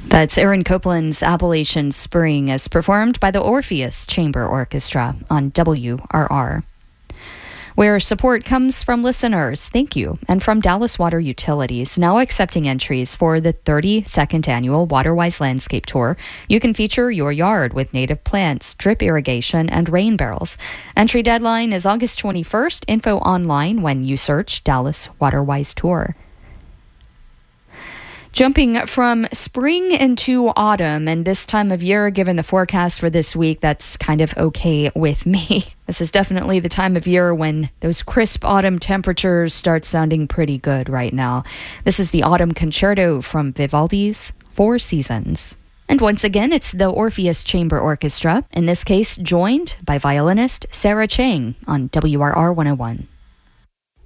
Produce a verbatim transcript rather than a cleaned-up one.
That's Aaron Copland's Appalachian Spring, as performed by the Orpheus Chamber Orchestra on W R R. Where support comes from listeners, thank you, and from Dallas Water Utilities, now accepting entries for the thirty-second annual WaterWise Landscape Tour. You can feature your yard with native plants, drip irrigation, and rain barrels. Entry deadline is August twenty-first. Info online when you search Dallas WaterWise Tour. Jumping from spring into autumn, and this time of year, given the forecast for this week, that's kind of okay with me. This is definitely the time of year when those crisp autumn temperatures start sounding pretty good right now. This is the Autumn Concerto from Vivaldi's Four Seasons. And once again, it's the Orpheus Chamber Orchestra, in this case joined by violinist Sarah Chang on W R R one oh one.